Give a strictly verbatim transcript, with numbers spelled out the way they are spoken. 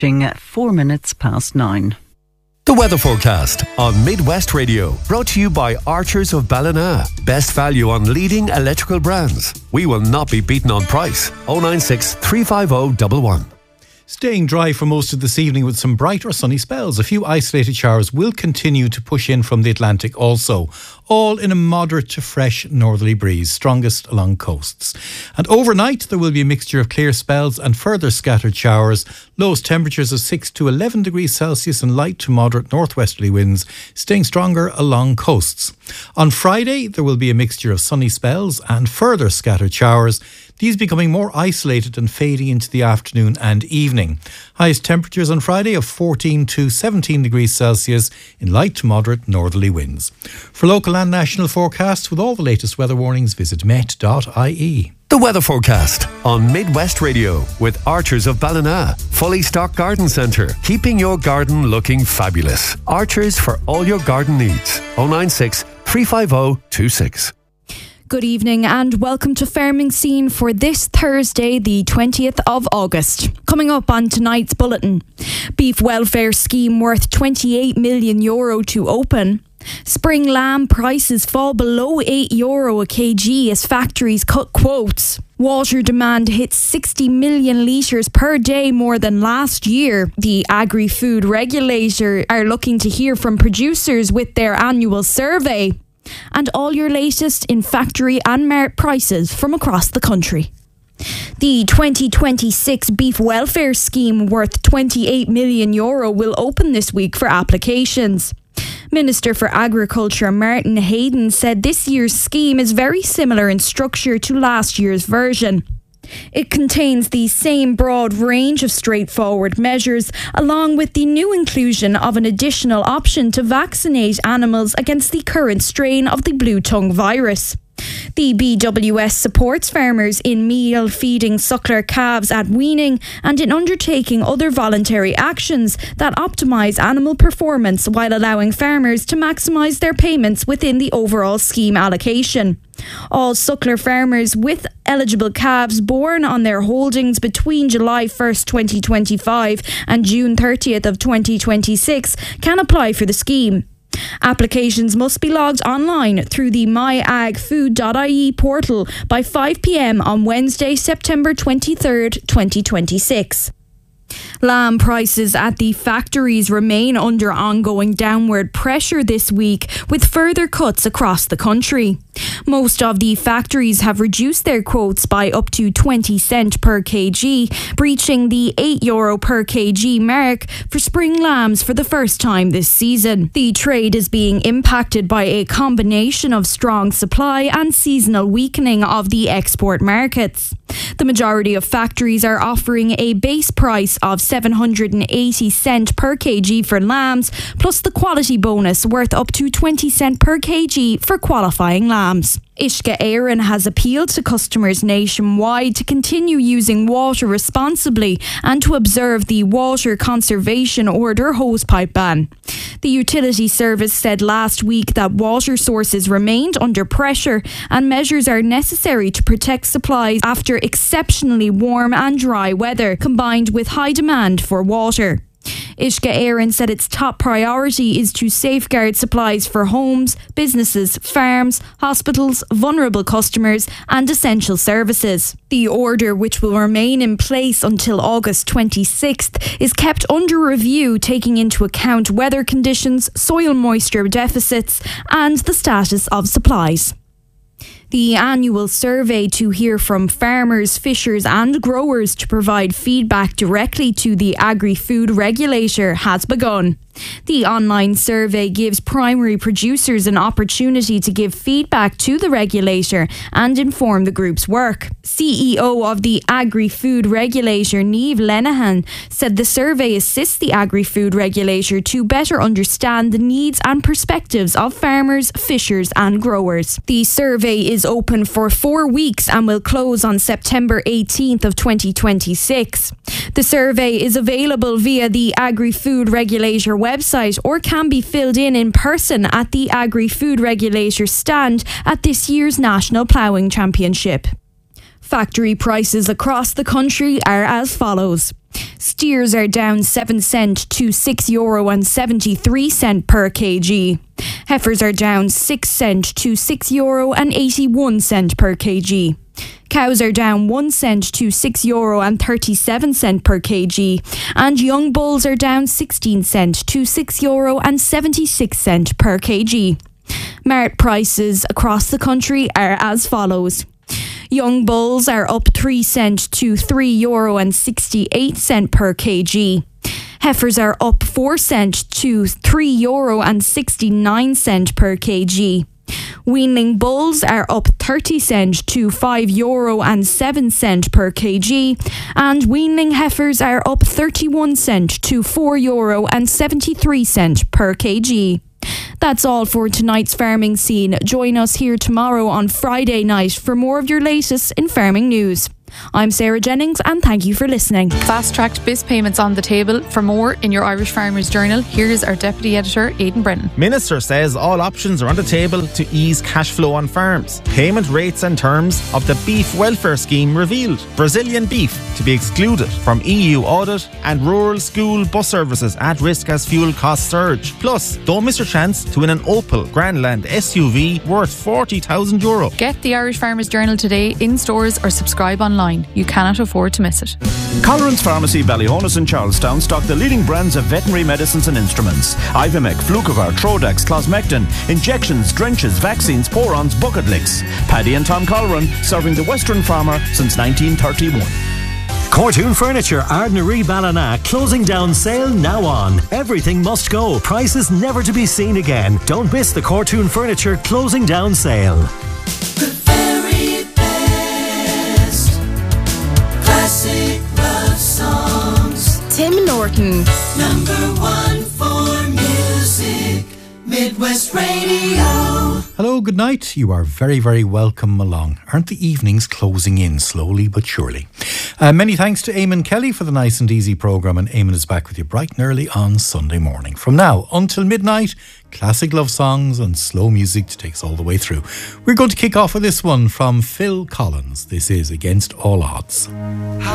At four minutes past nine. The weather forecast on Midwest Radio, brought to you by Archers of Ballina. Best value on leading electrical brands. We will not be beaten on price. oh nine six, three five oh, one one. Staying dry for most of this evening with some bright or sunny spells. A few isolated showers will continue to push in from the Atlantic also, all in a moderate to fresh northerly breeze, strongest along coasts. And overnight there will be a mixture of clear spells and further scattered showers. Lowest temperatures of six to eleven degrees Celsius and light to moderate northwesterly winds, staying stronger along coasts. On Friday there will be a mixture of sunny spells and further scattered showers, these becoming more isolated and fading into the afternoon and evening. Highest temperatures on Friday of fourteen to seventeen degrees Celsius in light to moderate northerly winds. For local and national forecasts with all the latest weather warnings, visit met dot I E. The weather forecast on Midwest Radio with Archers of Ballina. Fully stocked garden centre, keeping your garden looking fabulous. Archers for all your garden needs. oh nine six, three five oh, two six. Good evening and welcome to Farming Scene for this Thursday, the twentieth of August. Coming up on tonight's bulletin, beef welfare scheme worth twenty-eight million euro to open. Spring lamb prices fall below eight euro a kg as factories cut quotes. Water demand hits sixty million litres per day more than last year. The agri-food regulator are looking to hear from producers with their annual survey. And all your latest in factory and merit prices from across the country. The twenty twenty-six beef welfare scheme worth twenty-eight million euro will open this week for applications. Minister for Agriculture Martin Hayden said this year's scheme is very similar in structure to last year's version. It contains the same broad range of straightforward measures, along with the new inclusion of an additional option to vaccinate animals against the current strain of the blue tongue virus. The B W S supports farmers in meal feeding suckler calves at weaning and in undertaking other voluntary actions that optimise animal performance while allowing farmers to maximise their payments within the overall scheme allocation. All suckler farmers with eligible calves born on their holdings between July first, twenty twenty-five and June thirtieth of twenty twenty-six can apply for the scheme. Applications must be logged online through the my ag food dot I E portal by five p m on Wednesday, September twenty-third, twenty twenty-six. Lamb prices at the factories remain under ongoing downward pressure this week, with further cuts across the country. Most of the factories have reduced their quotes by up to twenty cent per kg, breaching the eight euro per kg mark for spring lambs for the first time this season. The trade is being impacted by a combination of strong supply and seasonal weakening of the export markets. The majority of factories are offering a base price of seven hundred eighty cent per kg for lambs, plus the quality bonus worth up to twenty cent per kg for qualifying lambs. Uisce Éireann has appealed to customers nationwide to continue using water responsibly and to observe the Water Conservation Order hosepipe ban. The utility service said last week that water sources remained under pressure and measures are necessary to protect supplies after exceptionally warm and dry weather combined with high demand for water. Uisce Éireann said its top priority is to safeguard supplies for homes, businesses, farms, hospitals, vulnerable customers and essential services. The order, which will remain in place until August twenty-sixth, is kept under review, taking into account weather conditions, soil moisture deficits and the status of supplies. The annual survey to hear from farmers, fishers and growers to provide feedback directly to the agri-food regulator has begun. The online survey gives primary producers an opportunity to give feedback to the regulator and inform the group's work. C E O of the Agri-Food Regulator, Niamh Lenihan, said the survey assists the Agri-Food Regulator to better understand the needs and perspectives of farmers, fishers and growers. The survey is open for four weeks and will close on September eighteenth of twenty twenty-six. The survey is available via the Agri-Food Regulator website or can be filled in in person at the Agri-Food Regulator stand at this year's National Ploughing Championship. Factory prices across the country are as follows. Steers are down seven cent to six euro and seventy-three cent per kg. Heifers are down six cent to six euro and eighty-one cent per kg. Cows are down one cent to six euro and thirty-seven cent per kg, and young bulls are down sixteen cent to six euro and seventy-six cent per kg. Mart prices across the country are as follows. Young bulls are up three cent to three euro and sixty-eight cent per kg. Heifers are up four cent to three euro and sixty-nine cent per kg. Weanling bulls are up thirty cent to five euro and seven cent per kg, and weanling heifers are up thirty-one cent to four euro and seventy-three cent per kg. That's all for tonight's Farming Scene. Join us here tomorrow on Friday night for more of your latest in farming news. I'm Sarah Jennings and thank you for listening. Fast-tracked B I S payments on the table. For more in your Irish Farmers Journal, here's our Deputy Editor, Aidan Brennan. Minister says all options are on the table to ease cash flow on farms. Payment rates and terms of the Beef Welfare Scheme revealed. Brazilian beef to be excluded from E U audit, and rural school bus services at risk as fuel costs surge. Plus, don't miss your chance to win an Opel Grandland S U V worth forty thousand euro. Get the Irish Farmers Journal today in stores or subscribe online. You cannot afford to miss it. Colleran's Pharmacy, Ballyhonus and Charlestown stock the leading brands of veterinary medicines and instruments. Ivomec, Flucovar, Trodax, Closmectin, injections, drenches, vaccines, porons, bucket licks. Paddy and Tom Colleran, serving the Western farmer since nineteen thirty-one. Cortoon Furniture, Ardnaree Ballina, closing down sale now on. Everything must go. Prices never to be seen again. Don't miss the Cortoon Furniture closing down sale. The very best classic love songs. Tim Norton. Number one for music, Midwest Radio. Hello, good night. You are very, very welcome along. Aren't the evenings closing in slowly but surely? Uh, many thanks to Eamon Kelly for the nice and easy programme, and Eamon is back with you bright and early on Sunday morning. From now until midnight, classic love songs and slow music to take us all the way through. We're going to kick off with this one from Phil Collins. This is Against All Odds.